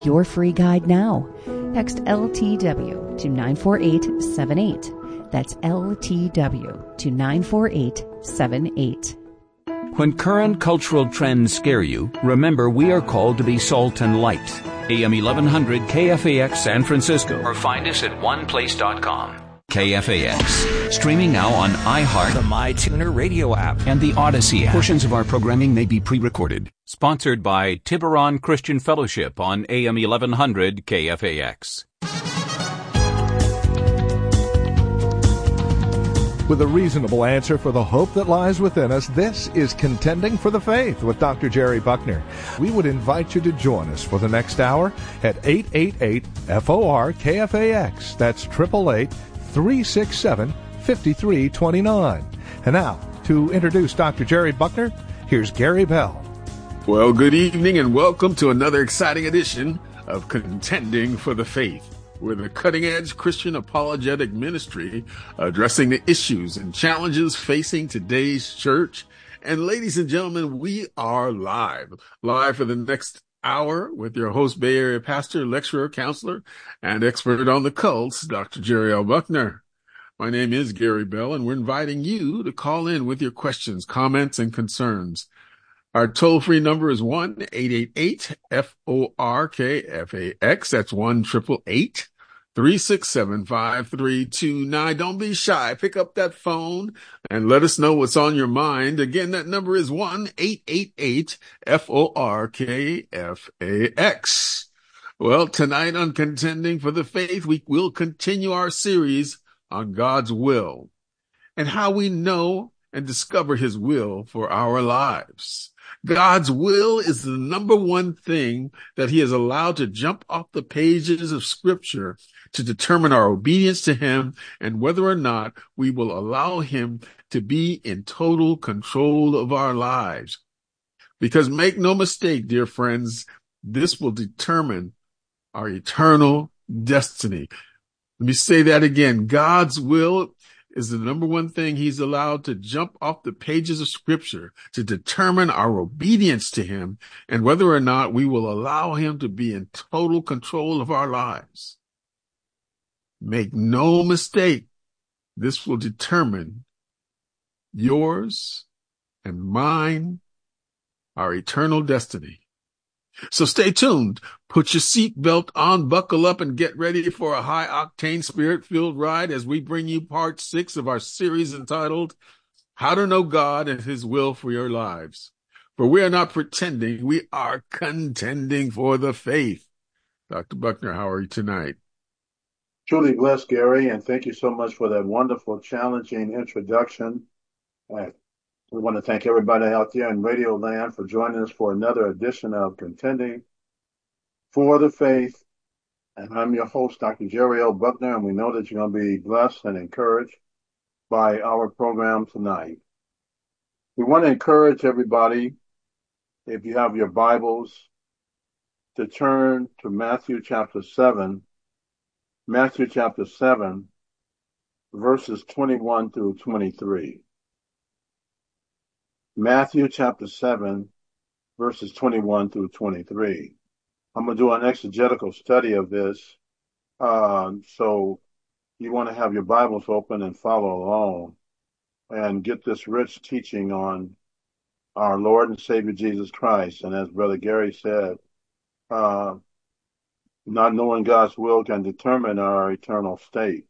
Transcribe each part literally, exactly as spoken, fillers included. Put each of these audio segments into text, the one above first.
your free guide now. Text L T W to nine four eight seven eight. That's L T W to nine four eight seven eight. When current cultural trends scare you, remember we are called to be salt and light. A M eleven hundred K F A X San Francisco, or find us at one place dot com. K F A X, streaming now on iHeart, the MyTuner radio app, and the Odyssey app. Portions of our programming may be pre-recorded. Sponsored by Tiburon Christian Fellowship on A M eleven hundred K F A X. With a reasonable answer for the hope that lies within us, this is Contending for the Faith with Doctor Jerry Buckner. We would invite you to join us for the next hour at eight eight eight F O R K F A X. That's eight eight eight, three six seven, five three two nine. And now, to introduce Doctor Jerry Buckner, here's Gary Bell. Well, good evening and welcome to another exciting edition of Contending for the Faith. We're the cutting-edge Christian apologetic ministry addressing the issues and challenges facing today's church. And ladies and gentlemen, we are live, live for the next hour with your host, Bay Area pastor, lecturer, counselor, and expert on the cults, Doctor Jerry L. Buckner. My name is Gary Bell, and we're inviting you to call in with your questions, comments, and concerns. Our toll-free number is one eight eight eight F O R K F A X. That's one eight eight eight, three six seven, five three two nine. Don't be shy. Pick up that phone and let us know what's on your mind. Again, that number is one eight eight eight F O R K F A X. Well, tonight on Contending for the Faith, we will continue our series on God's will and how we know and discover his will for our lives. God's will is the number one thing that he has allowed to jump off the pages of Scripture to determine our obedience to him and whether or not we will allow him to be in total control of our lives. Because make no mistake, dear friends, this will determine our eternal destiny. Let me say that again. God's will is the number one thing he's allowed to jump off the pages of Scripture to determine our obedience to him and whether or not we will allow him to be in total control of our lives. Make no mistake, this will determine yours and mine, our eternal destiny. So stay tuned. Put your seatbelt on, buckle up, and get ready for a high-octane, spirit-filled ride as we bring you part six of our series entitled, How to Know God and His Will for Your Lives. For we are not pretending, we are contending for the faith. Doctor Buckner, how are you tonight? Truly blessed, Gary, and thank you so much for that wonderful, challenging introduction. Uh, we want to thank everybody out there in Radio Land for joining us for another edition of Contending for the Faith. And I'm your host, Doctor Jerry L. Buckner, and we know that you're going to be blessed and encouraged by our program tonight. We want to encourage everybody, if you have your Bibles, to turn to Matthew chapter seven, Matthew chapter seven, verses twenty-one through twenty-three. Matthew chapter seven, verses twenty-one through twenty-three. I'm going to do an exegetical study of this. Uh, so you want to have your Bibles open and follow along and get this rich teaching on our Lord and Savior Jesus Christ. And as Brother Gary said, uh, not knowing God's will can determine our eternal state.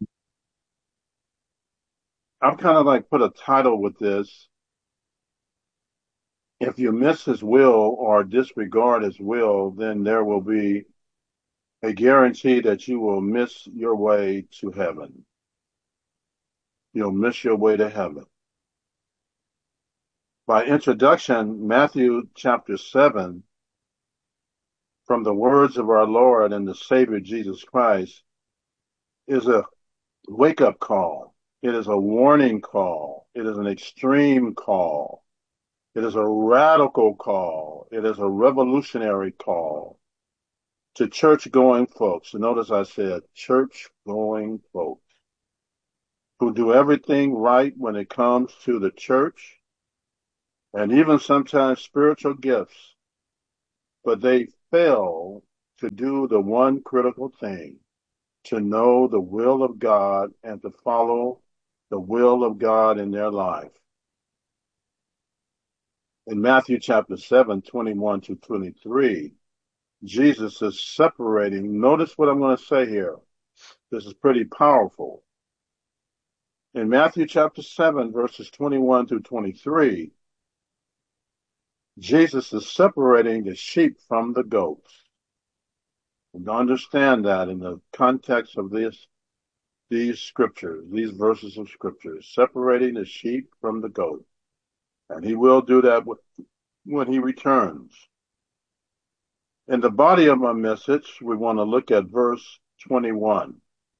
I've kind of like put a title with this. If you miss his will or disregard his will, then there will be a guarantee that you will miss your way to heaven. You'll miss your way to heaven. By introduction, Matthew chapter seven, from the words of our Lord and the Savior Jesus Christ, is a wake-up call. It is a warning call. It is an extreme call. It is a radical call. It is a revolutionary call to church-going folks. Notice I said church-going folks who do everything right when it comes to the church and even sometimes spiritual gifts, but they fail to do the one critical thing, to know the will of God and to follow the will of God in their life. In Matthew chapter seven, twenty-one to twenty-three, Jesus is separating. Notice what I'm going to say here. This is pretty powerful. In Matthew chapter seven, verses twenty-one to twenty-three, Jesus is separating the sheep from the goats. And understand that in the context of this, these scriptures, these verses of scriptures, separating the sheep from the goat. And he will do that when he returns. In the body of my message, we want to look at verse twenty-one,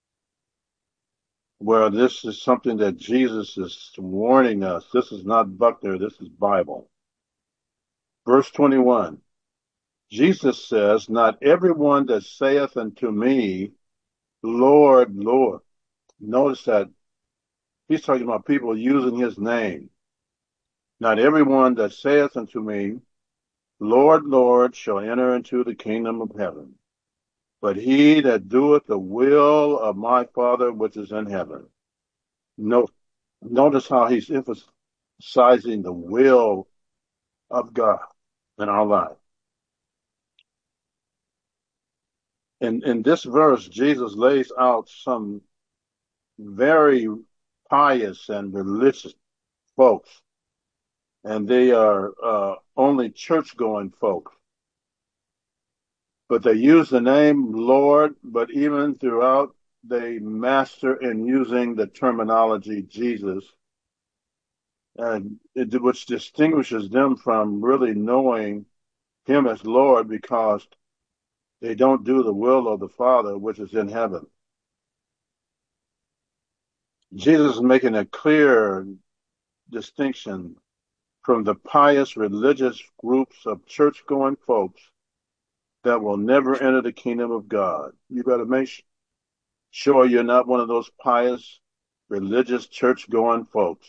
where this is something that Jesus is warning us. This is not Buckner, this is Bible. Verse twenty-one, Jesus says, not everyone that saith unto me, Lord, Lord. Notice that he's talking about people using his name. Not everyone that saith unto me, Lord, Lord, shall enter into the kingdom of heaven, but he that doeth the will of my Father which is in heaven. Note, notice how he's emphasizing the will of God in our life. In, in this verse, Jesus lays out some very pious and religious folks, and they are uh, only church-going folks. But they use the name Lord, but even throughout, they master in using the terminology Jesus, and it, which distinguishes them from really knowing him as Lord, because they don't do the will of the Father which is in heaven. Jesus is making a clear distinction from the pious religious groups of church-going folks that will never enter the kingdom of God. You got to make sure you're not one of those pious religious church-going folks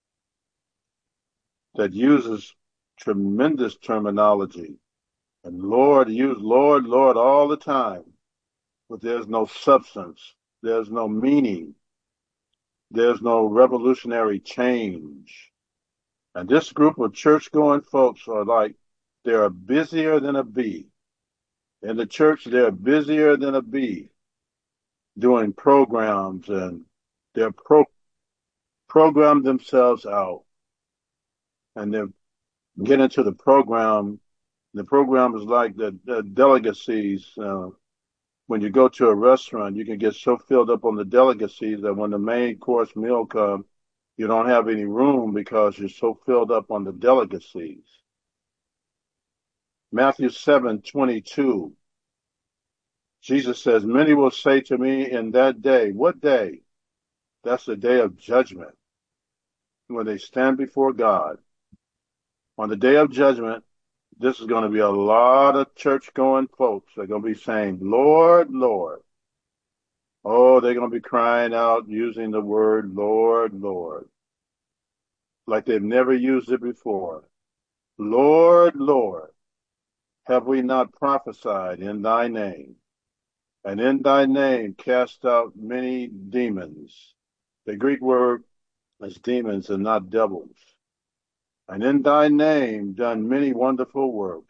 that uses tremendous terminology. And Lord, use Lord, Lord all the time, but there's no substance. There's no meaning. There's no revolutionary change. And this group of church-going folks are like, they're busier than a bee. In the church, they're busier than a bee doing programs, and they're pro program themselves out. And they get into the program. The program is like the, the delicacies. Uh, when you go to a restaurant, you can get so filled up on the delicacies that when the main course meal comes, you don't have any room because you're so filled up on the delicacies. Matthew seven twenty-two. Jesus says, many will say to me in that day, what day? That's the day of judgment, when they stand before God. On the day of judgment, this is going to be a lot of church-going folks that are going to be saying, Lord, Lord. Oh, they're going to be crying out using the word Lord, Lord, like they've never used it before. Lord, Lord, have we not prophesied in thy name? And in thy name cast out many demons. The Greek word is demons and not devils. And in thy name done many wonderful works.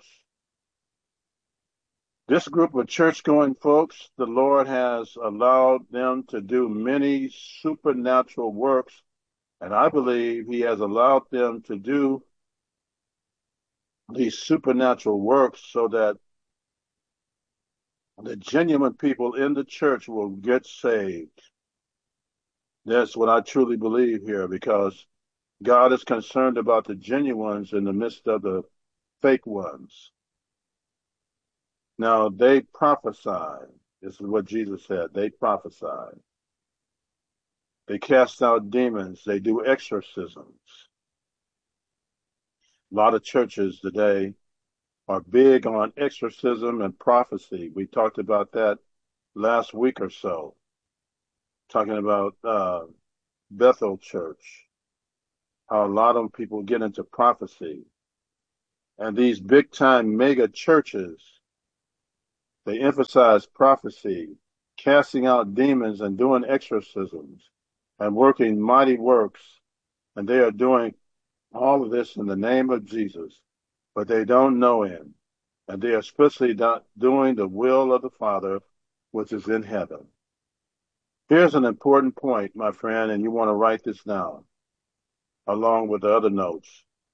This group of church-going folks, the Lord has allowed them to do many supernatural works, and I believe he has allowed them to do these supernatural works so that the genuine people in the church will get saved. That's what I truly believe here, because God is concerned about the genuines in the midst of the fake ones. Now, they prophesy. This is what Jesus said. They prophesy. They cast out demons. They do exorcisms. A lot of churches today are big on exorcism and prophecy. We talked about that last week or so, talking about uh, Bethel Church, how a lot of people get into prophecy. And these big-time mega churches, They emphasize prophecy, casting out demons and doing exorcisms and working mighty works. And they are doing all of this in the name of Jesus, but they don't know him. And they are especially not doing the will of the Father, which is in heaven. Here's an important point, my friend, and you want to write this down along with the other notes.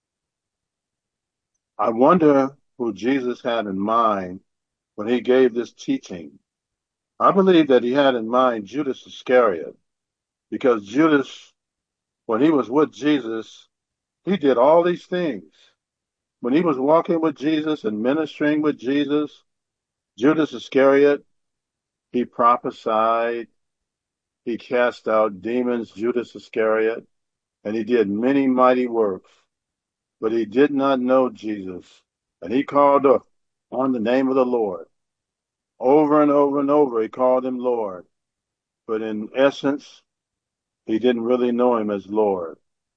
I wonder who Jesus had in mind when he gave this teaching. I believe that he had in mind Judas Iscariot, because Judas, when he was with Jesus, he did all these things. When he was walking with Jesus and ministering with Jesus, Judas Iscariot, he prophesied, he cast out demons, Judas Iscariot, and he did many mighty works. But he did not know Jesus, and he called on the name of the Lord. Over and over and over, he called him Lord. But in essence, he didn't really know him as Lord.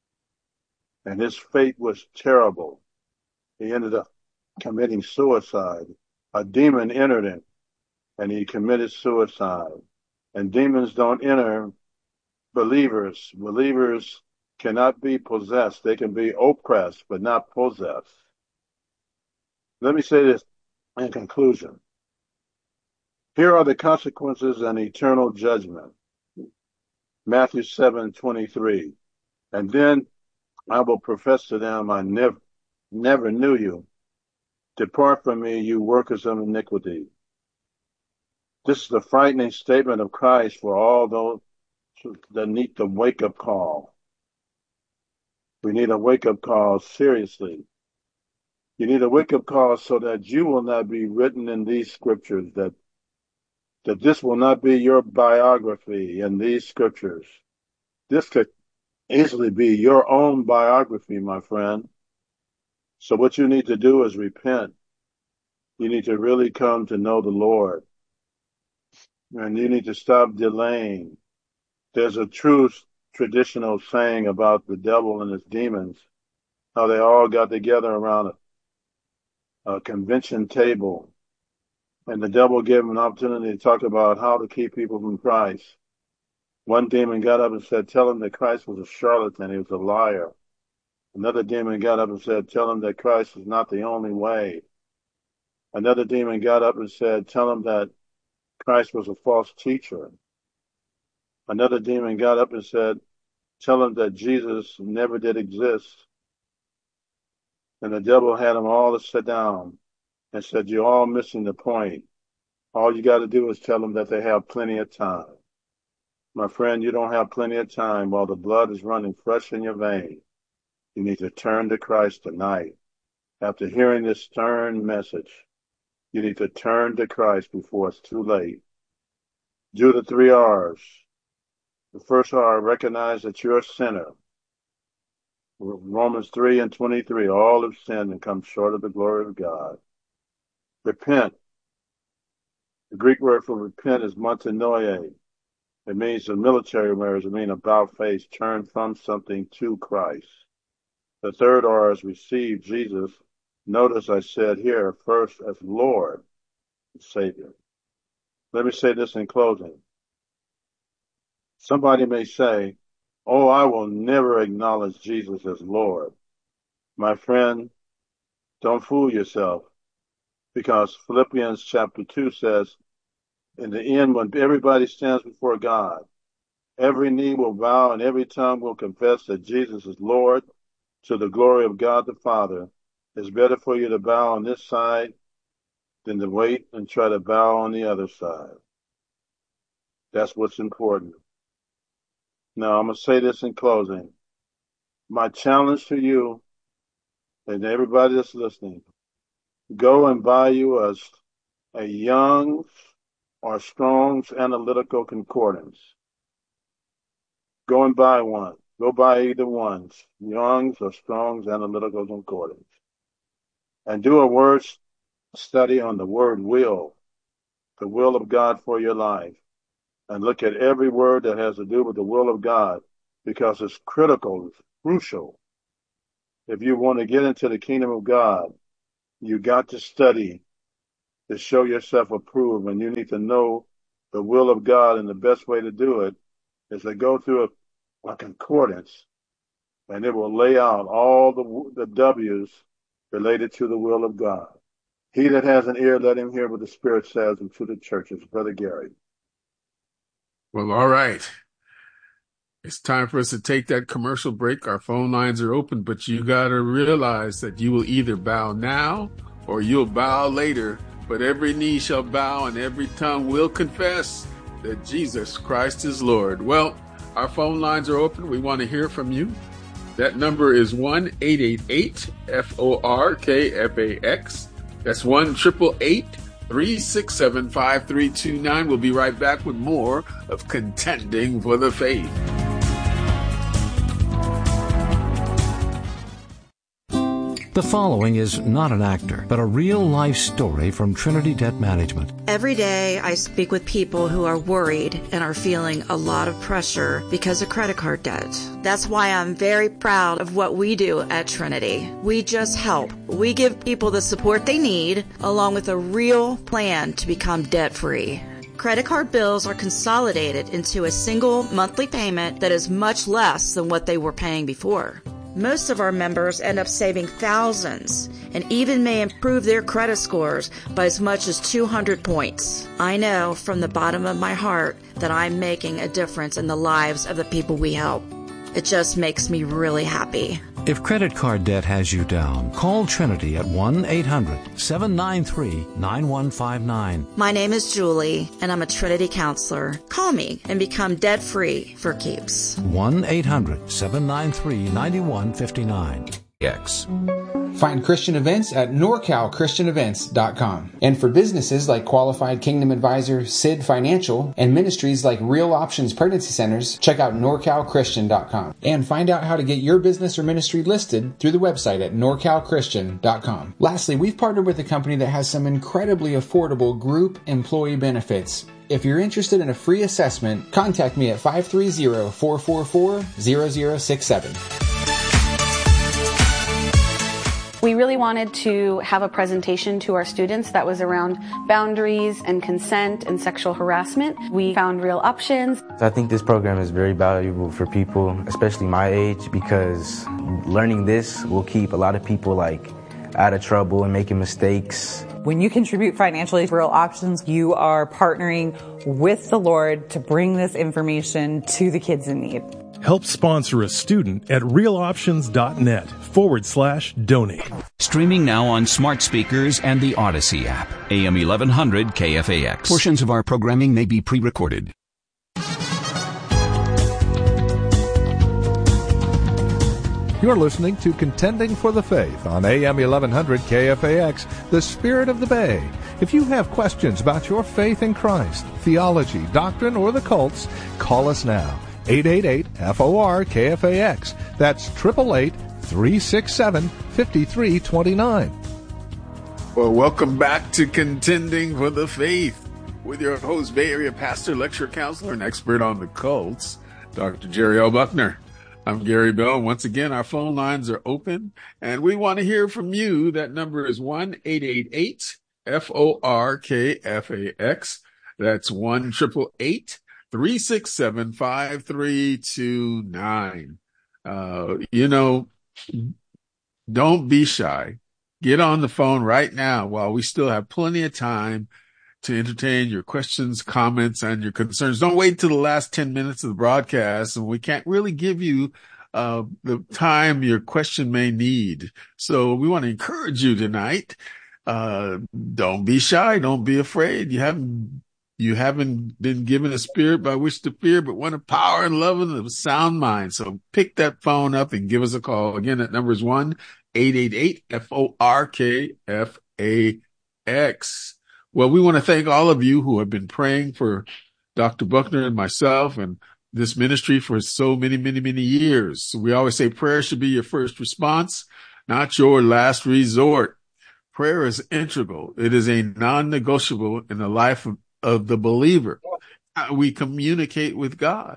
And his fate was terrible. He ended up committing suicide. A demon entered him, and he committed suicide. And demons don't enter believers. Believers cannot be possessed. They can be oppressed, but not possessed. Let me say this in conclusion. Here are the consequences and eternal judgment. Matthew seven twenty-three. And then I will profess to them, I never, never knew you. Depart from me, you workers of iniquity. This is the frightening statement of Christ for all those that need the wake-up call. We need a wake-up call, seriously. You need a wake-up call so that you will not be written in these scriptures, that, that this will not be your biography in these scriptures. This could easily be your own biography, my friend. So what you need to do is repent. You need to really come to know the Lord. And you need to stop delaying. There's a true traditional saying about the devil and his demons, how they all got together around a, a convention table, and the devil gave them an opportunity to talk about how to keep people from Christ. One demon got up and said, tell him that Christ was a charlatan, he was a liar. Another demon got up and said, tell him that Christ is not the only way. Another demon got up and said, tell him that Christ was a false teacher. Another demon got up and said, tell him that Jesus never did exist. And the devil had them all to sit down and said, you're all missing the point. All you got to do is tell them that they have plenty of time. My friend, you don't have plenty of time while the blood is running fresh in your veins. You need to turn to Christ tonight. After hearing this stern message, you need to turn to Christ before it's too late. Do the three R's. The first R, recognize that you're a sinner. Romans three and twenty-three, all have sinned and come short of the glory of God. Repent. The Greek word for repent is metanoia. It means the military words, it means about face, turn from something to Christ. The third R is receive Jesus. Notice I said here first as Lord and Savior. Let me say this in closing. Somebody may say, oh, I will never acknowledge Jesus as Lord. My friend, don't fool yourself, because Philippians chapter two says, in the end, when everybody stands before God, every knee will bow and every tongue will confess that Jesus is Lord to the glory of God the Father. It's better for you to bow on this side than to wait and try to bow on the other side. That's what's important. Now, I'm going to say this in closing. My challenge to you and everybody that's listening, go and buy you a, a Young's or Strong's Analytical Concordance. Go and buy one. Go buy either one, Young's or Strong's Analytical Concordance. And do a word study on the word will, the will of God for your life. And look at every word that has to do with the will of God, because it's critical, it's crucial. If you want to get into the kingdom of God, you got to study to show yourself approved, and you need to know the will of God, and the best way to do it is to go through a, a concordance, and it will lay out all the, the W's related to the will of God. He that has an ear, let him hear what the Spirit says unto the churches. Brother Gary. Well, all right. It's time for us to take that commercial break. Our phone lines are open, but you got to realize that you will either bow now or you'll bow later. But every knee shall bow and every tongue will confess that Jesus Christ is Lord. Well, our phone lines are open. We want to hear from you. That number is one eight eight eight F O R K F A X. That's one eight eight eight, three six seven, five three two nine. We'll be right back with more of Contending for the Faith. The following is not an actor, but a real-life story from Trinity Debt Management. Every day I speak with people who are worried and are feeling a lot of pressure because of credit card debt. That's why I'm very proud of what we do at Trinity. We just help. We give people the support they need, along with a real plan to become debt-free. Credit card bills are consolidated into a single monthly payment that is much less than what they were paying before. Most of our members end up saving thousands and even may improve their credit scores by as much as two hundred points. I know from the bottom of my heart that I'm making a difference in the lives of the people we help. It just makes me really happy. If credit card debt has you down, call Trinity at one eight hundred, seven nine three, nine one five nine. My name is Julie, and I'm a Trinity counselor. Call me and become debt-free for keeps. one eight hundred, seven nine three, nine one five nine. X. Find Christian events at nor cal christian events dot com. And for businesses like Qualified Kingdom Advisor, S I D Financial, and ministries like Real Options Pregnancy Centers, check out nor cal christian dot com. And find out how to get your business or ministry listed through the website at nor cal christian dot com. Lastly, we've partnered with a company that has some incredibly affordable group employee benefits. If you're interested in a free assessment, contact me at five three zero, four four four, zero zero six seven. We really wanted to have a presentation to our students that was around boundaries and consent and sexual harassment. We found real options. I think this program is very valuable for people, especially my age, because learning this will keep a lot of people like out of trouble and making mistakes. When you contribute financially to Real Options, you are partnering with the Lord to bring this information to the kids in need. Help sponsor a student at realoptions.net forward slash donate. Streaming now on smart speakers and the Odyssey app. A M eleven hundred K F A X. Portions of our programming may be pre-recorded. You're listening to Contending for the Faith on A M eleven hundred K F A X, the Spirit of the Bay. If you have questions about your faith in Christ, theology, doctrine, or the cults, call us now. eight eight eight, F O R, K F A X. That's eight eight eight, three six seven, five three two nine. Well, welcome back to Contending for the Faith with your host, Bay Area pastor, lecturer, counselor, and expert on the cults, Doctor Jerry L. Buckner. I'm Gary Bell. Once again, our phone lines are open, and we want to hear from you. That number is one eight eight eight, F O R K F A X. That's one eight eight eight, three six seven, five three two nine. Uh, you know, don't be shy. Get on the phone right now while we still have plenty of time to entertain your questions, comments, and your concerns. Don't wait till the last ten minutes of the broadcast, and we can't really give you uh, the time your question may need. So we want to encourage you tonight. Uh, don't be shy. Don't be afraid. You haven't You haven't been given a spirit by which to fear, but one of power and love and a sound mind. So pick that phone up and give us a call. Again, that number is one eight eight eight, F O R K F A X. Well, we want to thank all of you who have been praying for Doctor Buckner and myself and this ministry for so many, many, many years. We always say prayer should be your first response, not your last resort. Prayer is integral. It is a non-negotiable in the life of of the believer. We communicate with God.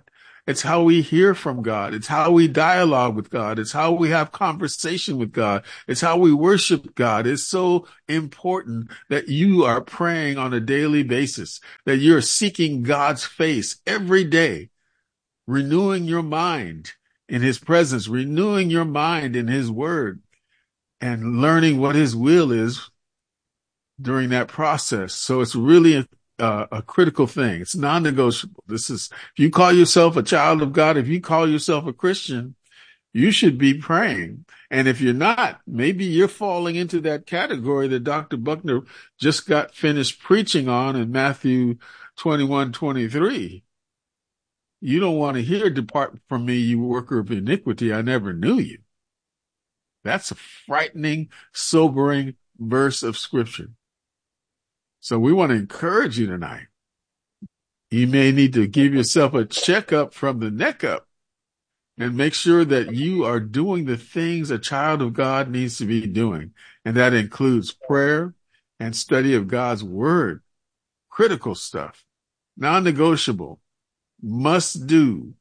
It's how we hear from God. It's how we dialogue with God. It's how we have conversation with God. It's how we worship God. It's so important that you are praying on a daily basis, that you're seeking God's face every day, renewing your mind in his presence, renewing your mind in his word, and learning what his will is during that process. So it's really a, uh, a critical thing. It's non-negotiable. This is, if you call yourself a child of God, if you call yourself a Christian, you should be praying. And if you're not, maybe you're falling into that category that Doctor Buckner just got finished preaching on in Matthew twenty-one twenty-three. You don't want to hear, "Depart from me, you worker of iniquity. I never knew you." That's a frightening, sobering verse of scripture. So we want to encourage you tonight. You may need to give yourself a checkup from the neck up and make sure that you are doing the things a child of God needs to be doing. And that includes prayer and study of God's word. Critical stuff. Non-negotiable. Must do.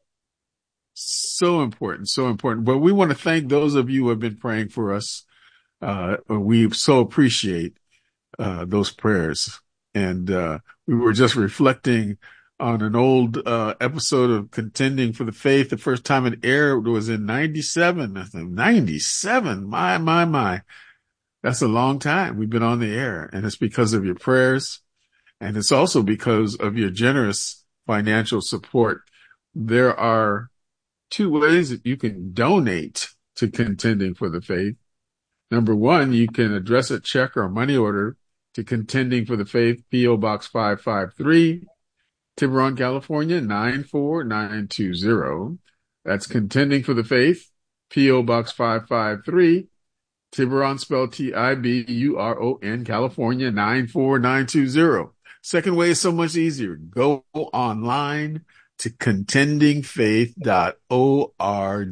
So important, so important. But we want to thank those of you who have been praying for us. Uh, we so appreciate uh, those prayers. And uh, we were just reflecting on an old uh, episode of Contending for the Faith. The first time it aired was in ninety-seven. I think ninety-seven. My, my, my. That's a long time we've been on the air. And it's because of your prayers. And it's also because of your generous financial support. There are two ways that you can donate to Contending for the Faith. Number one, you can address a check or a money order to Contending for the Faith, P O Box five five three, Tiburon, California, nine four nine two zero. That's Contending for the Faith, P O Box five five three, Tiburon, spelled T I B U R O N, California, nine four nine two zero. Second way is so much easier. Go online to contending faith dot org,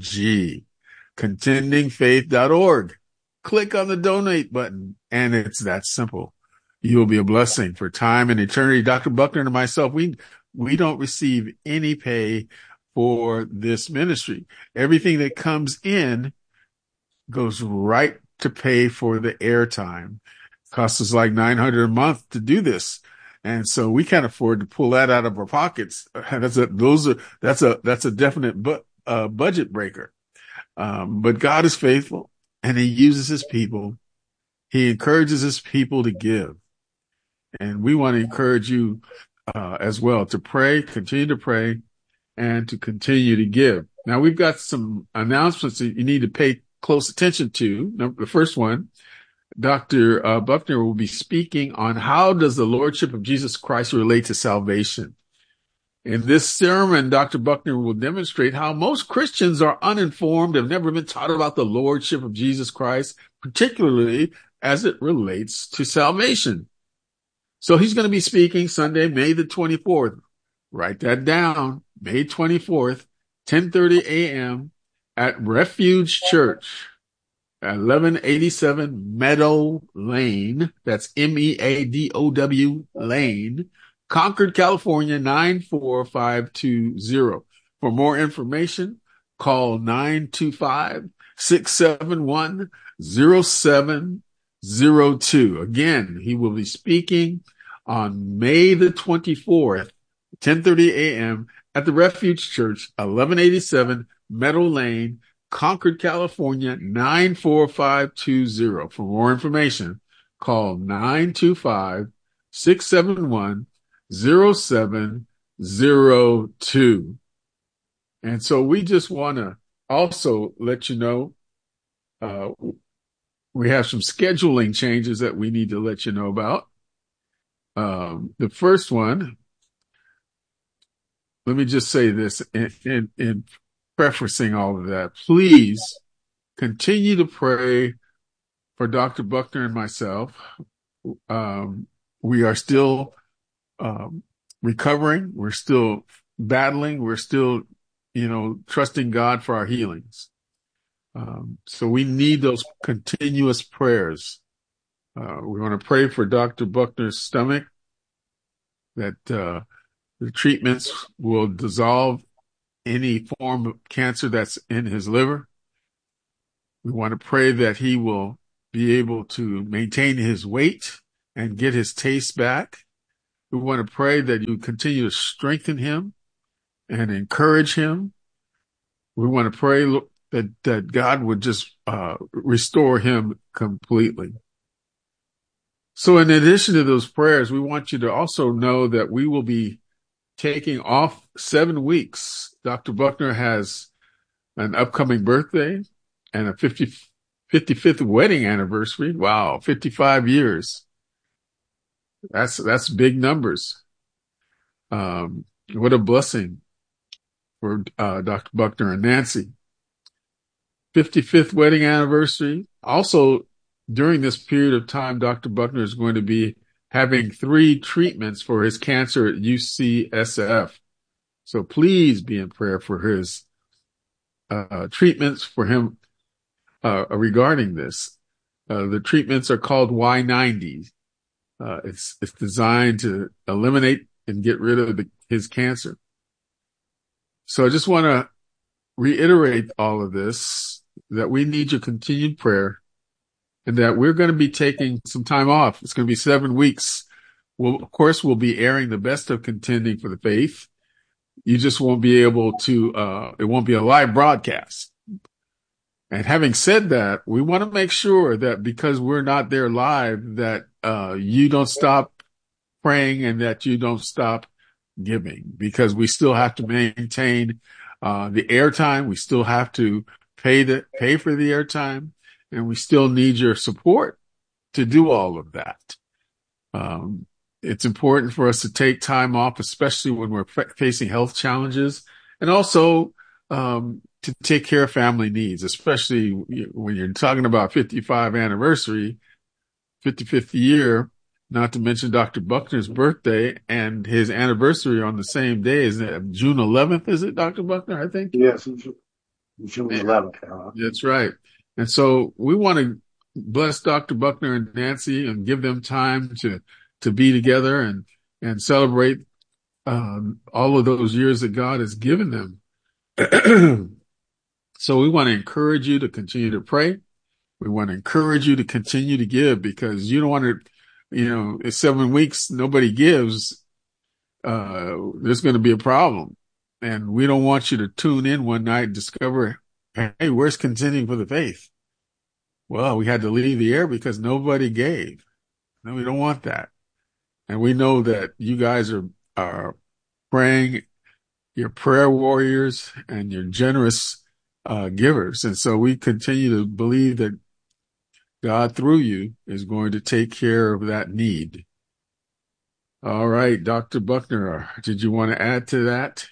contending faith dot org. Click on the donate button, and it's that simple. You will be a blessing for time and eternity. Doctor Buckner and myself, we we don't receive any pay for this ministry. Everything that comes in goes right to pay for the airtime. Costs us like nine hundred dollars a month to do this. And so we can't afford to pull that out of our pockets. That's a, those are, that's a, that's a definite bu- uh, budget breaker. Um, but God is faithful, and he uses his people. He encourages his people to give. And we want to encourage you, uh, as well to pray, continue to pray, and to continue to give. Now we've got some announcements that you need to pay close attention to. Number, the first one, Doctor Uh, Buckner will be speaking on how does the Lordship of Jesus Christ relate to salvation. In this sermon, Doctor Buckner will demonstrate how most Christians are uninformed, have never been taught about the Lordship of Jesus Christ, particularly as it relates to salvation. So he's going to be speaking Sunday, May the twenty-fourth. Write that down, May twenty-fourth, ten thirty a.m. at Refuge Church, eleven eighty-seven Meadow Lane. That's M E A D O W Lane, Concord, California, nine four five two zero. For more information, call nine two five, six seven one, zero seven zero two. Again, he will be speaking on May the twenty-fourth, ten thirty a.m. at the Refuge Church, eleven eighty-seven Meadow Lane, Concord, California, nine four five two zero. For more information, call nine two five, six seven one, zero seven zero two. And so we just want to also let you know, uh, we have some scheduling changes that we need to let you know about. Um, the first one, let me just say this in, in, in prefacing all of that. Please continue to pray for Doctor Buckner and myself. Um, we are still um, recovering. We're still battling. We're still, you know, trusting God for our healings. Um, so we need those continuous prayers. Uh, we want to pray for Doctor Buckner's stomach, that uh, the treatments will dissolve any form of cancer that's in his liver. We want to pray that he will be able to maintain his weight and get his taste back. We want to pray that you continue to strengthen him and encourage him. We want to pray that, that God would just uh, restore him completely. So in addition to those prayers, we want you to also know that we will be taking off seven weeks. Doctor Buckner has an upcoming birthday and a fifty, fifty-fifth wedding anniversary. Wow, fifty-five years. That's that's big numbers. Um, what a blessing for uh, Doctor Buckner and Nancy. fifty-fifth wedding anniversary. Also, during this period of time, Doctor Buckner is going to be having three treatments for his cancer at U C S F. So please be in prayer for his uh, treatments for him uh, regarding this. Uh, the treatments are called Y ninety. Uh, it's it's designed to eliminate and get rid of the, his cancer. So I just want to reiterate all of this, that we need your continued prayer, and that we're going to be taking some time off. It's going to be seven weeks. We'll, of course, we'll be airing the best of Contending for the Faith. You just won't be able to, uh, it won't be a live broadcast. And having said that, we want to make sure that because we're not there live, that uh, you don't stop praying and that you don't stop giving, because we still have to maintain uh, the airtime. We still have to pay the pay for the airtime. And we still need your support to do all of that. Um, it's important for us to take time off, especially when we're f- facing health challenges, and also um, to take care of family needs, especially when you're talking about fifty-five anniversary, fifty-fifth year, not to mention Doctor Buckner's birthday and his anniversary on the same day. Is it June eleventh? Is it, Doctor Buckner, I think? Yes, June eleventh. Uh, That's right. And so we want to bless Doctor Buckner and Nancy and give them time to, to be together and, and celebrate um, all of those years that God has given them. So we want to encourage you to continue to pray. We want to encourage you to continue to give, because you don't want to, you know, in seven weeks, nobody gives. Uh, there's going to be a problem. And we don't want you to tune in one night and discover, hey, where's Contending for the Faith? Well, we had to leave the air because nobody gave. No, we don't want that. And we know that you guys are, are praying, you're prayer warriors, and you're generous uh, givers. And so we continue to believe that God, through you, is going to take care of that need. All right, Doctor Buckner, did you want to add to that?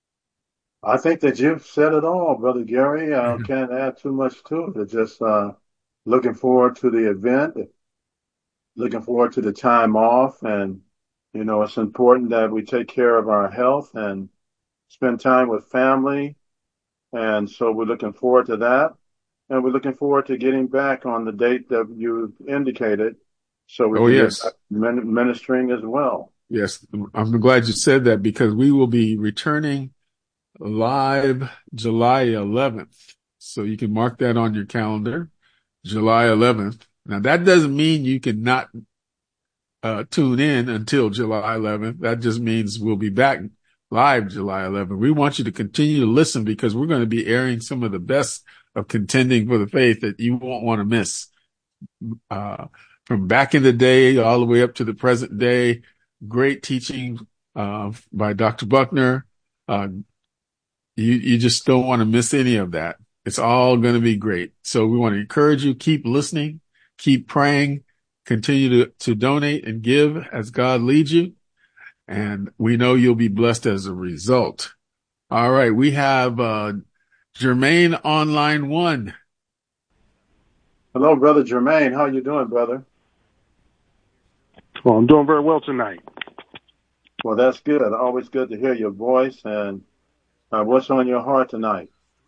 I think that you've said it all, Brother Gary. I can't add too much to it. It's just uh, looking forward to the event, looking forward to the time off. And, you know, it's important that we take care of our health and spend time with family. And so we're looking forward to that. And we're looking forward to getting back on the date that you indicated. So we oh, can yes. get ministering as well. Yes, I'm glad you said that, because we will be returning live July eleventh. So you can mark that on your calendar, July eleventh. Now, that doesn't mean you can not uh, tune in until July eleventh. That just means we'll be back live July eleventh. We want you to continue to listen, because we're going to be airing some of the best of Contending for the Faith that you won't want to miss. Uh, from back in the day all the way up to the present day, great teaching uh, by Doctor Buckner. Uh, you, you just don't want to miss any of that. It's all going to be great. So we want to encourage you, keep listening, keep praying, continue to, to donate and give as God leads you. And we know you'll be blessed as a result. All right. We have uh, Jermaine on line one. Hello, Brother Jermaine. How you doing, brother? Well, I'm doing very well tonight. Well, that's good. Always good to hear your voice. And uh, what's on your heart tonight?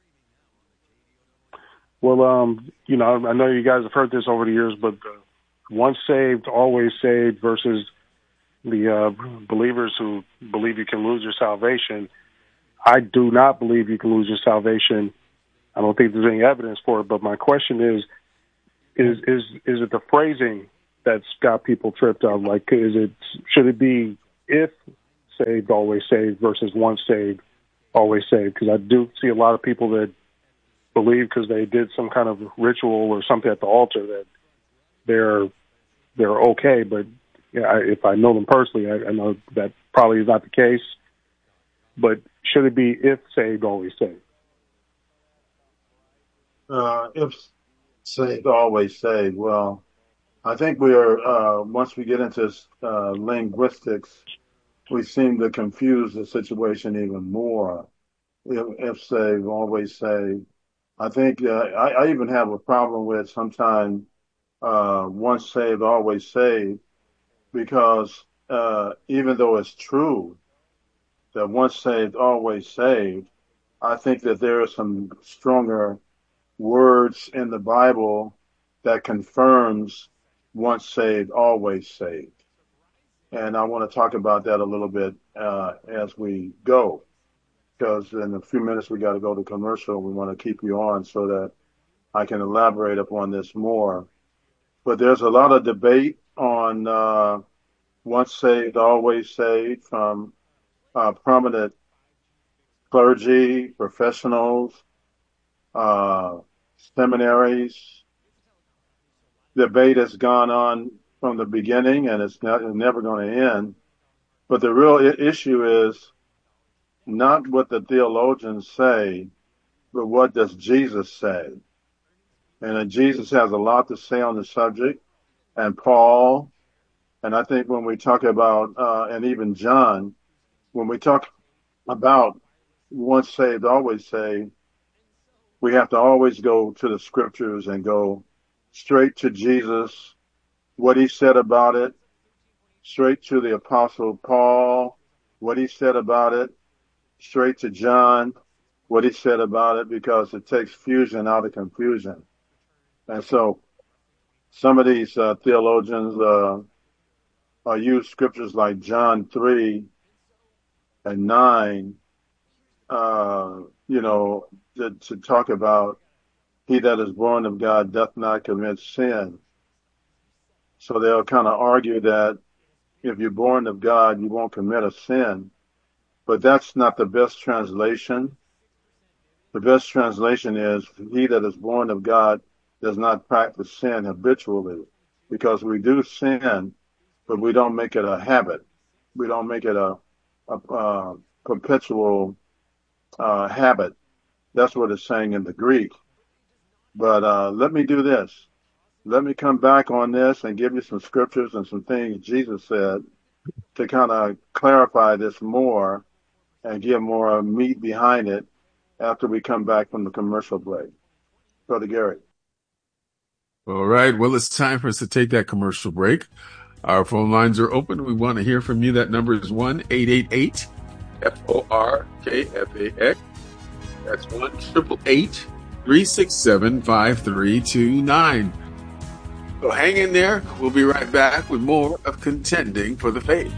Well, um, you know, I know you guys have heard this over the years, but uh, once saved, always saved versus the uh, believers who believe you can lose your salvation. I do not believe you can lose your salvation. I don't think there's any evidence for it. But my question is, is is is it the phrasing that's got people tripped up? Like, is it should it be if saved, always saved versus once saved, always saved? Because I do see a lot of people that believe because they did some kind of ritual or something at the altar that they're they're okay. But yeah, I, if I know them personally, I, I know that probably is not the case. But should it be if saved, always saved? Uh, if saved, always saved. Well, I think we are, uh, once we get into uh, linguistics, we seem to confuse the situation even more. If, if saved, always saved. I think uh, I, I even have a problem with sometimes uh, once saved, always saved, because uh, even though it's true that once saved, always saved, I think that there are some stronger words in the Bible that confirms once saved, always saved. And I want to talk about that a little bit uh, as we go, because in a few minutes we got to go to commercial. We want to keep you on so that I can elaborate upon this more. But there's a lot of debate on uh, once saved, always saved from uh, prominent clergy, professionals, uh, seminaries. Debate has gone on from the beginning, and it's, not, it's never going to end. But the real I- issue is not what the theologians say, but what does Jesus say? And uh, Jesus has a lot to say on the subject, and Paul, and I think when we talk about, uh, and even John, when we talk about once saved, always saved, we have to always go to the scriptures and go straight to Jesus, what he said about it, straight to the Apostle Paul, what he said about it, straight to John, what he said about it, because it takes fusion out of confusion. And so some of these uh, theologians uh, uh, use scriptures like John three and nine, uh, you know, to, to talk about he that is born of God doth not commit sin. So they'll kind of argue that if you're born of God, you won't commit a sin. But that's not the best translation. The best translation is he that is born of God does not practice sin habitually, because we do sin, but we don't make it a habit. We don't make it a, a, a perpetual uh, habit. That's what it's saying in the Greek. But uh, let me do this. Let me come back on this and give you some scriptures and some things Jesus said to kind of clarify this more and give more meat behind it after we come back from the commercial break. Brother Gary. All right. Well, it's time for us to take that commercial break. Our phone lines are open. We want to hear from you. That number is one eight eight eight F O R K F A X. That's one eight eight eight three six seven five three two nine. So hang in there. We'll be right back with more of Contending for the Faith.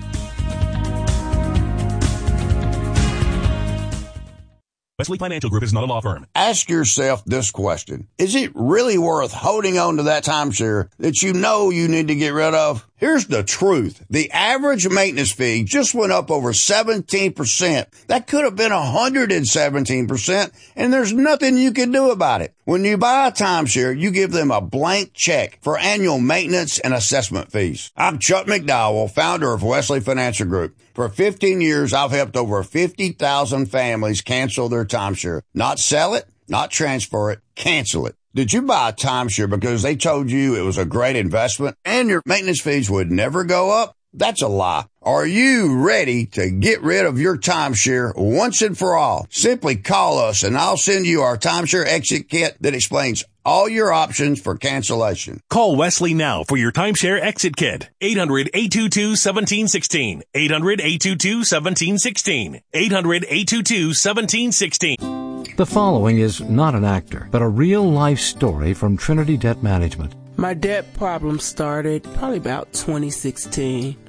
Wesley Financial Group is not a law firm. Ask yourself this question. Is it really worth holding on to that timeshare that you know you need to get rid of? Here's the truth. The average maintenance fee just went up over seventeen percent. That could have been one hundred seventeen percent, and there's nothing you can do about it. When you buy a timeshare, you give them a blank check for annual maintenance and assessment fees. I'm Chuck McDowell, founder of Wesley Financial Group. For fifteen years, I've helped over fifty thousand families cancel their timeshare. Not sell it, not transfer it, cancel it. Did you buy a timeshare because they told you it was a great investment and your maintenance fees would never go up? That's a lie. Are you ready to get rid of your timeshare once and for all? Simply call us and I'll send you our timeshare exit kit that explains all your options for cancellation. Call Wesley now for your timeshare exit kit. eight hundred, eight two two, one seven one six. eight hundred, eight two two, one seven one six. eight hundred, eight two two, one seven one six. The following is not an actor, but a real-life story from Trinity Debt Management. My debt problem started probably about twenty sixteen.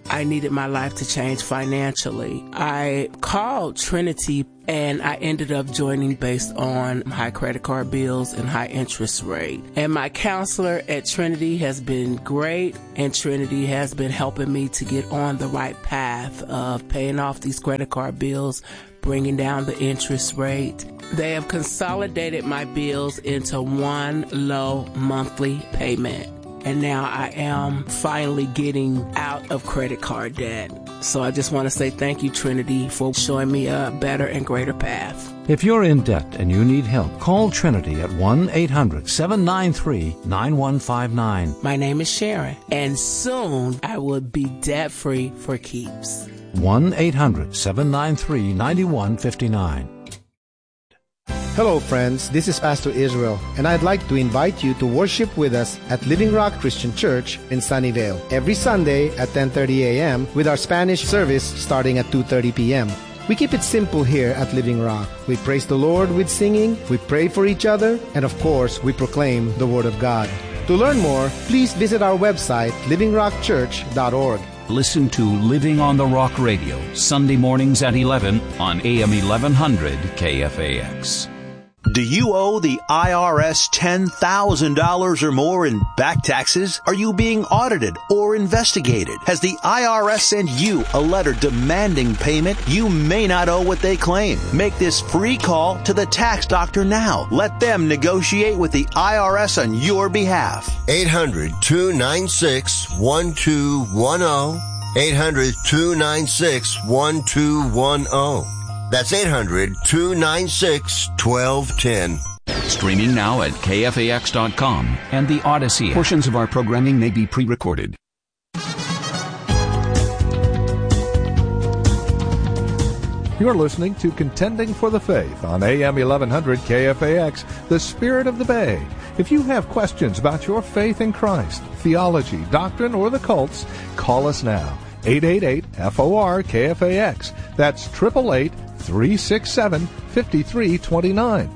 I needed my life to change financially. I called Trinity and I ended up joining based on high credit card bills and high interest rate. And my counselor at Trinity has been great, and Trinity has been helping me to get on the right path of paying off these credit card bills, bringing down the interest rate. They have consolidated my bills into one low monthly payment. And now I am finally getting out of credit card debt. So I just want to say thank you, Trinity, for showing me a better and greater path. If you're in debt and you need help, call Trinity at one eight hundred seven nine three nine one five nine. My name is Sharon, and soon I will be debt-free for keeps. one eight hundred seven nine three nine one five nine. Hello friends, this is Pastor Israel, and I'd like to invite you to worship with us at Living Rock Christian Church in Sunnyvale every Sunday at ten thirty a.m. with our Spanish service starting at two thirty p.m. We keep it simple here at Living Rock. We praise the Lord with singing, we pray for each other, and of course, we proclaim the Word of God. To learn more, please visit our website, living rock church dot org. Listen to Living on the Rock Radio, Sunday mornings at eleven on A M eleven hundred K F A X. Do you owe the I R S ten thousand dollars or more in back taxes? Are you being audited or investigated? Has the I R S sent you a letter demanding payment? You may not owe what they claim. Make this free call to the tax doctor now. Let them negotiate with the I R S on your behalf. eight hundred two nine six one two one zero. eight hundred two nine six one two one zero. That's eight hundred two nine six one two one zero. Streaming now at K F A X dot com and the Odyssey. Portions of our programming may be pre-recorded. You're listening to Contending for the Faith on A M eleven hundred K F A X, the Spirit of the Bay. If you have questions about your faith in Christ, theology, doctrine, or the cults, call us now. eight eight eight F O R K F A X. That's eight eight eight, three six seven, five three two nine.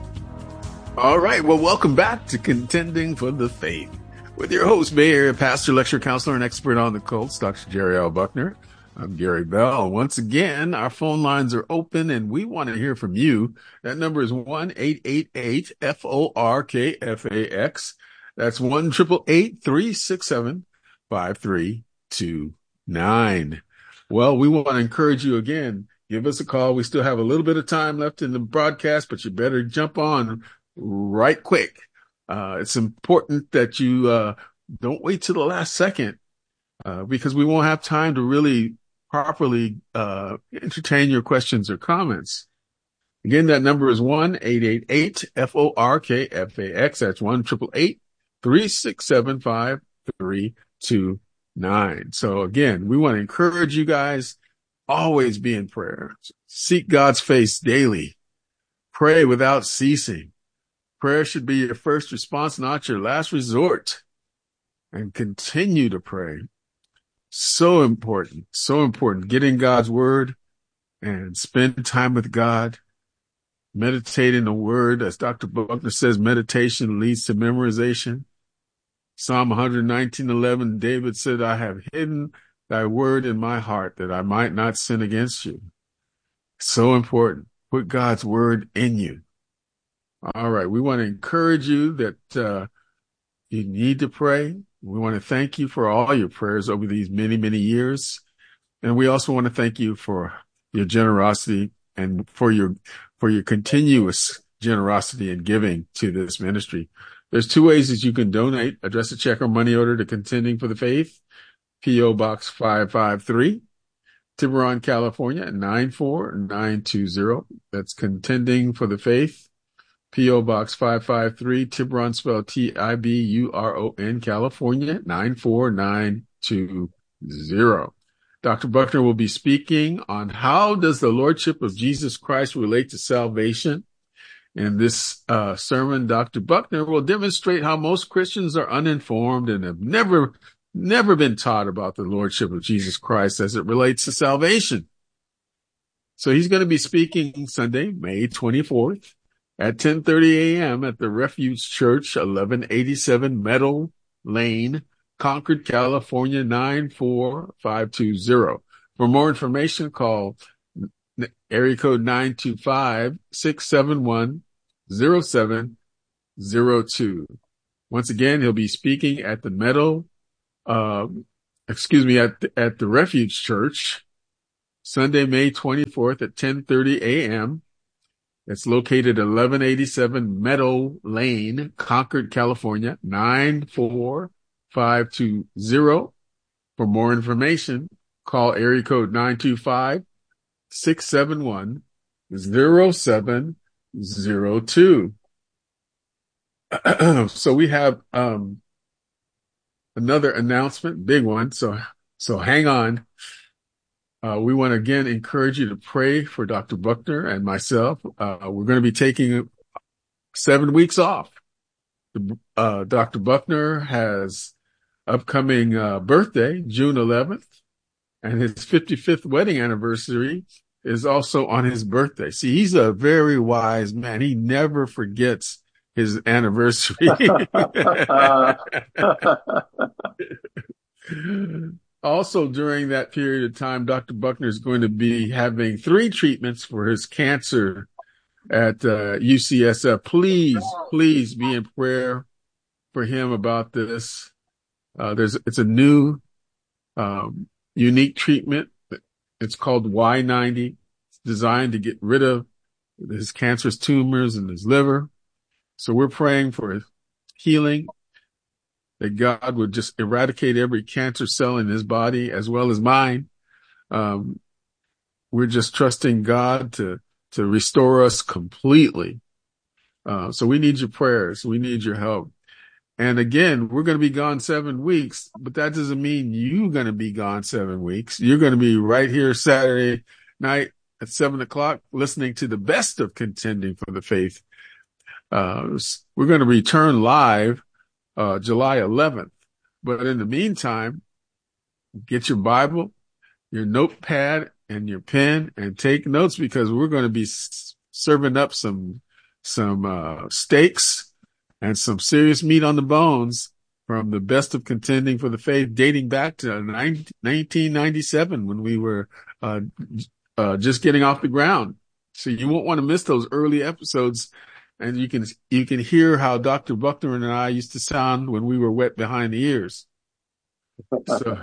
All right. Well, welcome back to Contending for the Faith with your host, Bay Area pastor, lecturer, counselor, and expert on the cults, Doctor Jerry L. Buckner. I'm Gary Bell. Once again, our phone lines are open, and we want to hear from you. That number is one eight eight eight F O R K F A X. That's one eight eight eight, three six seven, five three two nine. Well, we want to encourage you again. Give us a call. We still have a little bit of time left in the broadcast, but you better jump on right quick. Uh, it's important that you uh, don't wait till the last second uh, because we won't have time to really properly uh, entertain your questions or comments. Again, that number is one eight eight eight F O R K F A X. That's one eight eight eight, three six seven, five three two nine. So again, we want to encourage you guys, always be in prayer. Seek God's face daily. Pray without ceasing. Prayer should be your first response, not your last resort. And continue to pray. So important, so important. Get in God's word and spend time with God. Meditate in the word. As Doctor Buckner says, meditation leads to memorization. Psalm one nineteen eleven, David said, I have hidden thy word in my heart that I might not sin against you. So important. Put God's word in you. All right. We want to encourage you that uh, you need to pray. We want to thank you for all your prayers over these many, many years. And we also want to thank you for your generosity and for your, for your continuous generosity and giving to this ministry. There's two ways that you can donate. Address a check or money order to Contending for the Faith, P O Box five five three, Tiburon, California, nine four nine two zero. That's Contending for the Faith, P O Box five five three, Tiburon, spelled T I B U R O N, California, nine four nine two zero. Doctor Buckner will be speaking on how does the Lordship of Jesus Christ relate to salvation. In this uh, sermon, Doctor Buckner will demonstrate how most Christians are uninformed and have never, never been taught about the Lordship of Jesus Christ as it relates to salvation. So he's going to be speaking Sunday, May twenty-fourth at ten thirty a.m. at the Refuge Church, eleven eighty-seven Meadow Lane, Concord, California, nine four five two zero. For more information, call area code nine two five, six seven one, zero seven zero two. Once again, he'll be speaking at the Meadow, uh, excuse me, at the, at the Refuge Church, Sunday, May twenty-fourth at ten thirty a.m. It's located at eleven eighty-seven Meadow Lane, Concord, California, nine four five two zero. For more information, call area code nine two five, six seven one, zero seven zero two. So we have um, another announcement, big one. So, so hang on. Uh, we want to again encourage you to pray for Doctor Buckner and myself. Uh, we're going to be taking seven weeks off. Uh, Doctor Buckner has upcoming uh, birthday, June eleventh, and his fifty-fifth wedding anniversary is also on his birthday. See, he's a very wise man. He never forgets his anniversary. Also, during that period of time, Doctor Buckner is going to be having three treatments for his cancer at uh, U C S F. Please, please be in prayer for him about this. Uh, there's, it's a new, um, unique treatment. It's called Y ninety. It's designed to get rid of his cancerous tumors in his liver. So we're praying for his healing, that God would just eradicate every cancer cell in his body as well as mine. Um, we're just trusting God to, to restore us completely. Uh, so we need your prayers. We need your help. And again, we're going to be gone seven weeks, but that doesn't mean you're going to be gone seven weeks. You're going to be right here Saturday night at seven o'clock listening to the best of Contending for the Faith. Uh, we're going to return live Uh, July eleventh. But in the meantime, get your Bible, your notepad, and your pen and take notes, because we're going to be s- serving up some, some, uh, steaks and some serious meat on the bones from the best of Contending for the Faith, dating back to nineteen ninety-seven when we were, uh, uh, just getting off the ground. So you won't want to miss those early episodes. And you can, you can hear how Doctor Buckner and I used to sound when we were wet behind the ears. So,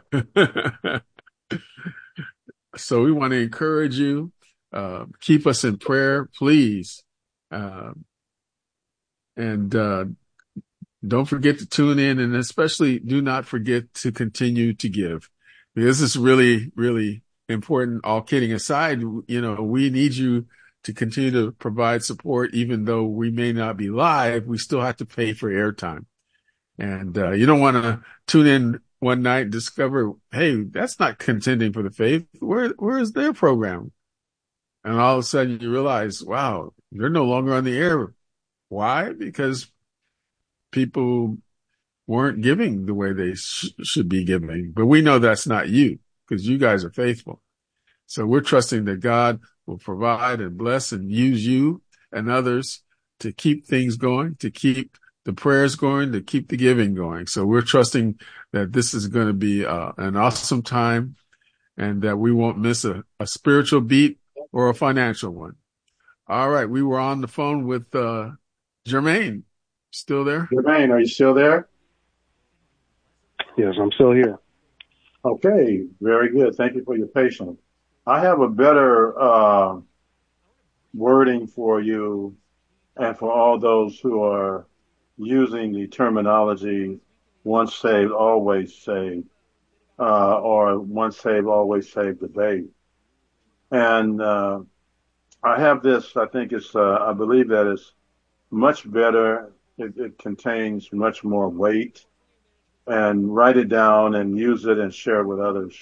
so we want to encourage you, uh, keep us in prayer, please. Uh, and, uh, don't forget to tune in, and especially do not forget to continue to give, because this is really, really important. All kidding aside, you know, we need you to continue to provide support. Even though we may not be live, we still have to pay for airtime. And uh, you don't want to tune in one night and discover, hey, that's not Contending for the Faith. Where, where is their program? And all of a sudden you realize, wow, they're no longer on the air. Why? Because people weren't giving the way they sh- should be giving. But we know that's not you, because you guys are faithful. So we're trusting that God will provide and bless and use you and others to keep things going, to keep the prayers going, to keep the giving going. So we're trusting that this is going to be uh, an awesome time, and that we won't miss a, a spiritual beat or a financial one. All right. We were on the phone with uh, Jermaine. Still there? Jermaine, are you still there? Yes, I'm still here. Okay. Very good. Thank you for your patience. I have a better uh, wording for you and for all those who are using the terminology once saved, always saved, uh, or once saved, always saved debate. And uh, I have this, I think it's, uh, I believe that it's much better. It, it contains much more weight. And write it down and use it and share it with others.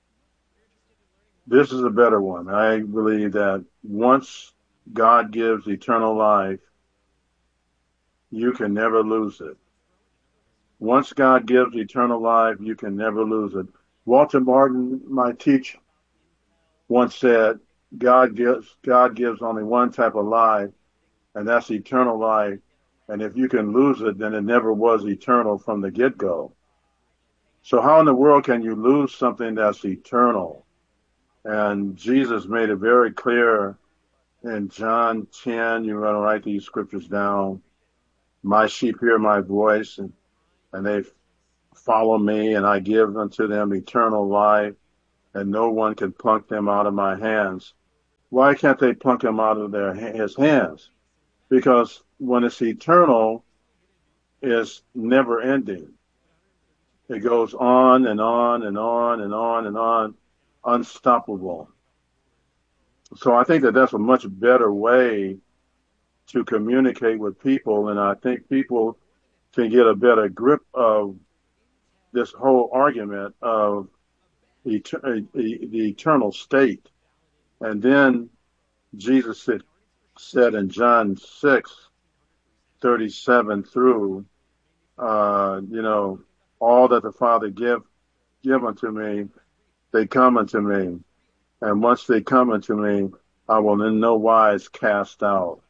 This is a better one. I believe that once God gives eternal life, you can never lose it. Once God gives eternal life, you can never lose it. Walter Martin, my teacher, once said, God gives, God gives only one type of life, and that's eternal life. And if you can lose it, then it never was eternal from the get-go. So how in the world can you lose something that's eternal? And Jesus made it very clear in John ten. You want to write these scriptures down. My sheep hear my voice, and, and they follow me, and I give unto them eternal life, and no one can pluck them out of my hands. Why can't they pluck them out of their his hands? Because when it's eternal, it's never ending. It goes on and on and on and on and on, unstoppable. So I think that that's a much better way to communicate with people, and I think people can get a better grip of this whole argument of the, the eternal state. And then Jesus said, said in John six, thirty-seven through, uh, you know, all that the Father give, give unto me, they come unto me. And once they come unto me, I will in no wise cast out.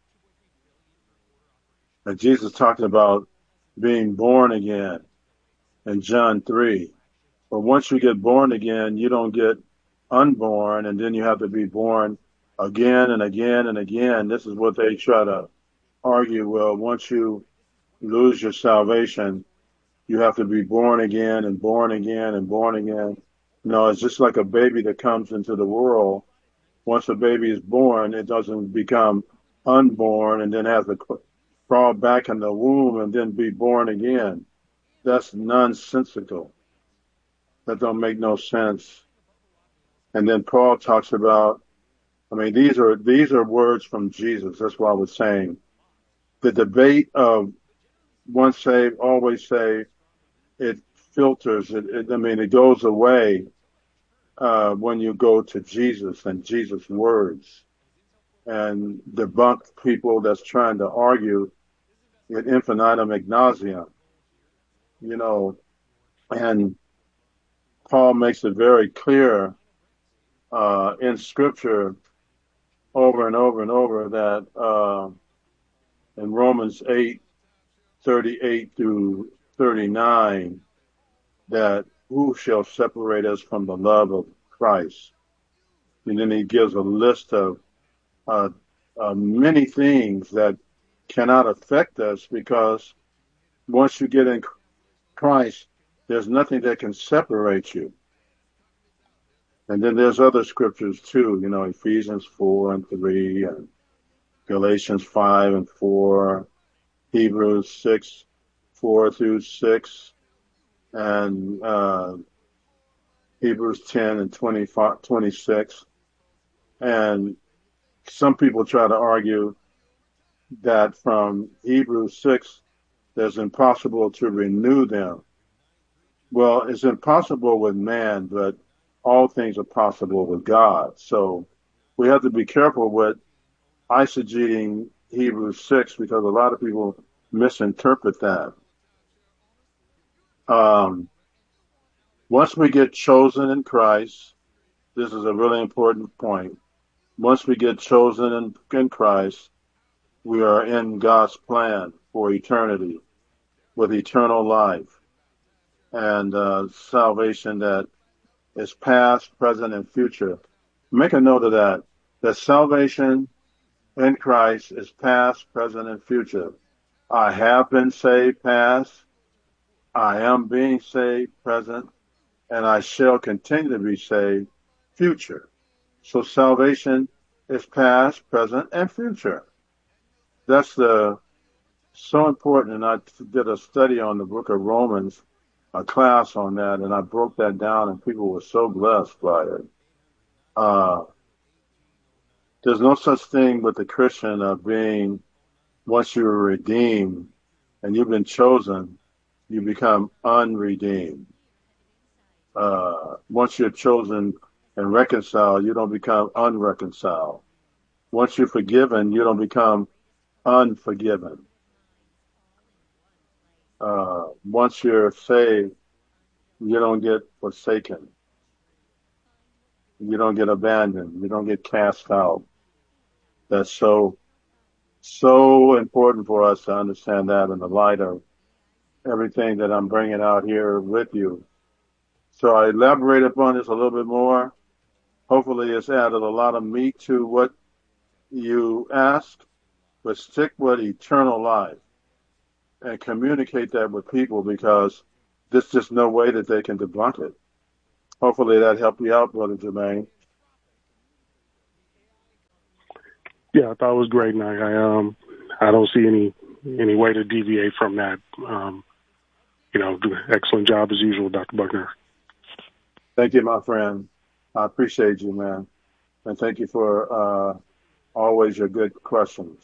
And Jesus talking about being born again in John three. But once you get born again, you don't get unborn, and then you have to be born again and again and again. This is what they try to argue. Well, once you lose your salvation, you have to be born again and born again and born again. No, it's just like a baby that comes into the world. Once a baby is born, it doesn't become unborn and then has to crawl back in the womb and then be born again. That's nonsensical. That don't make no sense. And then Paul talks about, I mean, these are these are words from Jesus. That's what I was saying. The debate of once saved, always saved, it filters. It, it, I mean, it goes away uh, when you go to Jesus and Jesus' words and debunk people that's trying to argue ad infinitum ad nauseam. You know, and Paul makes it very clear uh, in Scripture over and over and over that uh, in Romans eight, thirty-eight through thirty-nine, that who shall separate us from the love of Christ? And then he gives a list of uh, uh, many things that cannot affect us, because once you get in Christ, there's nothing that can separate you. And then there's other scriptures too, you know, Ephesians four and three, and Galatians five and four, Hebrews six, four through six, and uh, Hebrews ten and twenty-five, twenty-six. And some people try to argue that from Hebrews six, it's impossible to renew them. Well, it's impossible with man, but all things are possible with God. So we have to be careful with eisegeting Hebrews six, because a lot of people misinterpret that. Um, once we get chosen in Christ, this is a really important point. Once we get chosen in, in Christ, we are in God's plan for eternity with eternal life and uh, salvation that is past, present, and future. Make a note of that, that salvation in Christ is past, present, and future. I have been saved past, I am being saved present, and I shall continue to be saved future. So salvation is past, present, and future. That's the so important, and I did a study on the book of Romans, a class on that, and I broke that down, and people were so blessed by it. Uh, there's no such thing with the Christian of being, once you're redeemed and you've been chosen, you become unredeemed. Uh, once you're chosen and reconciled, you don't become unreconciled. Once you're forgiven, you don't become unforgiven. Uh, once you're saved, you don't get forsaken. You don't get abandoned. You don't get cast out. That's so, so important for us to understand that in the light of everything that I'm bringing out here with you. So I elaborate upon this a little bit more. Hopefully it's added a lot of meat to what you asked, but stick with eternal life and communicate that with people, because there's just no way that they can debunk it. Hopefully that helped you out, Brother Jermaine. Yeah, I thought it was great, and I, I um I don't see any any way to deviate from that. Um, you know, excellent job as usual, Doctor Buckner. Thank you, my friend. I appreciate you, man, and thank you for uh, always your good questions.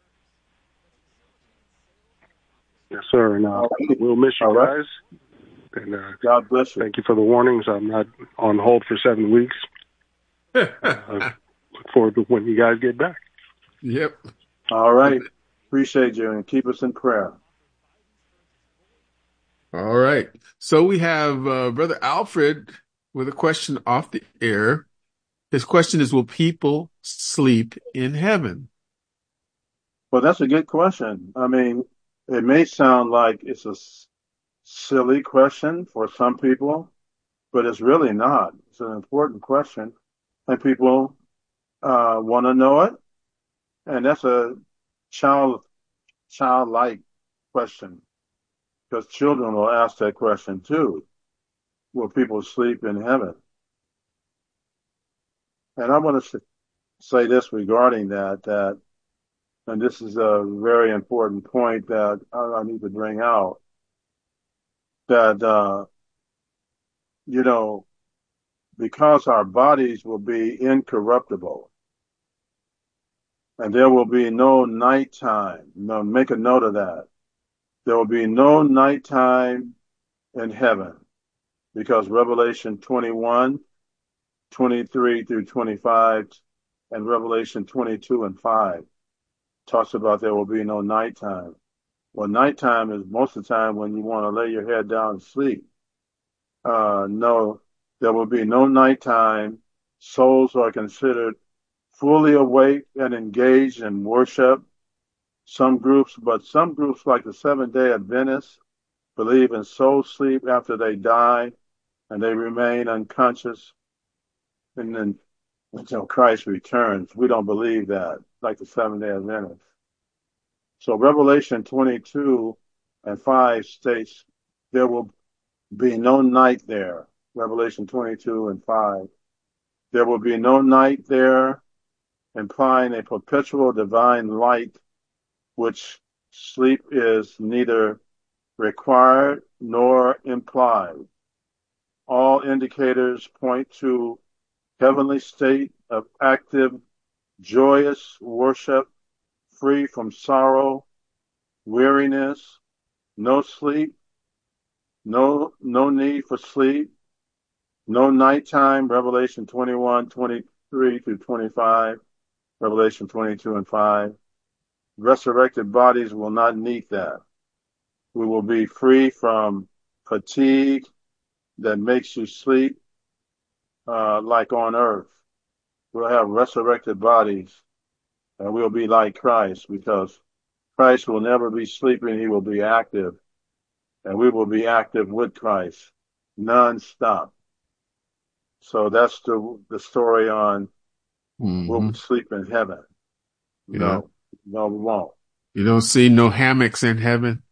Yes, sir. And uh, we'll miss you All right. guys. And uh, God bless you. Thank you for the warnings. I'm not on hold for seven weeks. uh, look forward to when you guys get back. Yep. All right. Appreciate you, and keep us in prayer. All right. So we have uh, Brother Alfred with a question off the air. His question is, will people sleep in heaven? Well, that's a good question. I mean, it may sound like it's a s- silly question for some people, but it's really not. It's an important question, and people uh, want to know it. And that's a child, childlike question, because children will ask that question too. Will people sleep in heaven? And I want to say this regarding that, that, and this is a very important point that I, I need to bring out, that, uh, you know, because our bodies will be incorruptible, and there will be no nighttime. Now, make a note of that. There will be no nighttime in heaven, because Revelation twenty-one, twenty-three through twenty-five, and Revelation twenty-two and five talks about there will be no nighttime. Well, nighttime is most of the time when you want to lay your head down and sleep. Uh, no, there will be no nighttime. Souls are considered fully awake and engaged in worship. Some groups, but some groups like the Seventh-day Adventists believe in soul sleep after they die, and they remain unconscious and then until Christ returns. We don't believe that, like the Seventh-day Adventists. So Revelation twenty-two and five states there will be no night there. Revelation twenty-two and five. There will be no night there, implying a perpetual divine light, which sleep is neither required nor implied. All indicators point to heavenly state of active, joyous worship, free from sorrow, weariness, no sleep, no no need for sleep, no nighttime. Revelation twenty-one, twenty-three through twenty-five, Revelation twenty-two and five. Resurrected bodies will not need that. We will be free from fatigue that makes you sleep, uh, like on earth. We'll have resurrected bodies, and we'll be like Christ, because Christ will never be sleeping. He will be active, and we will be active with Christ non-stop. So that's the the story on Mm-hmm. will we sleep in heaven. Yeah. No, no, we won't. You don't see no hammocks in heaven?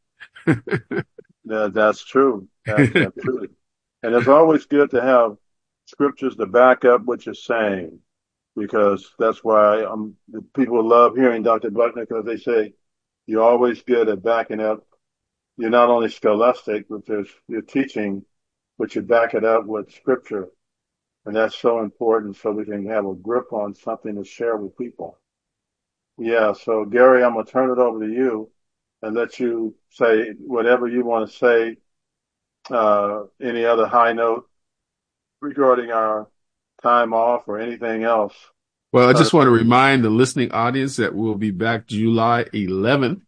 Yeah, that's true. That's, that's true. And it's always good to have scriptures to back up what you're saying, because that's why um, people love hearing Doctor Buckner, because they say you're always good at backing up. You're not only scholastic, but there's, you're teaching, but you back it up with scripture. And that's so important, so we can have a grip on something to share with people. Yeah, so Gary, I'm going to turn it over to you and let you say whatever you want to say. Uh, any other high note regarding our time off or anything else? Well, I just want to remind the listening audience that we'll be back July eleventh,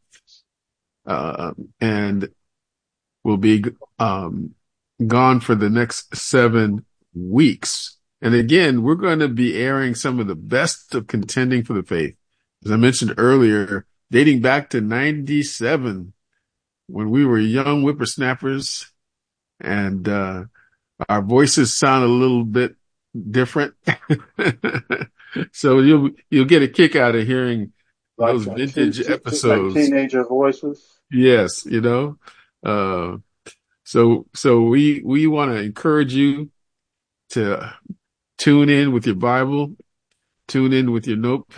uh, and we'll be um, gone for the next seven weeks. And again, we're going to be airing some of the best of Contending for the Faith. As I mentioned earlier, dating back to ninety-seven, when we were young whippersnappers, and uh, our voices sound a little bit different. So you'll, you'll get a kick out of hearing like those vintage teen, episodes. Like teenager voices. Yes, you know. Uh, so, so we, we want to encourage you to tune in with your Bible, tune in with your notepad.